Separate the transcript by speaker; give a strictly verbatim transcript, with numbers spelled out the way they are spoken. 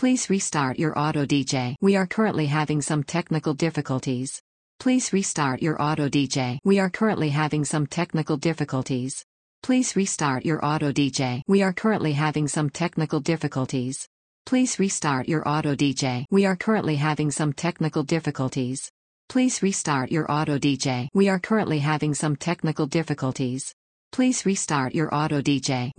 Speaker 1: Please restart your auto D J. We are currently having some technical difficulties. Please restart your auto D J. We are currently having some technical difficulties. Please restart your auto D J. We are currently having some technical difficulties. Please restart your auto D J. We are currently having some technical difficulties. Please restart your auto D J. We are currently having some technical difficulties. Please restart your auto D J.